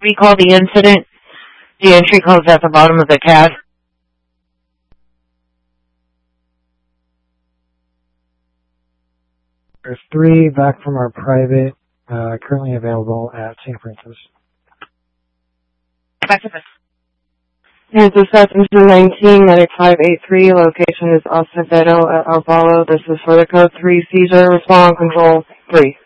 recall the incident. The entry code's at the bottom of the CAD. There's 3 back from our private, currently available at St. Francis. Back to this. Kansas Passenger 19, Medic 583, location is Acevedo at Albalo. This is for the code 3 seizure, respond control 3.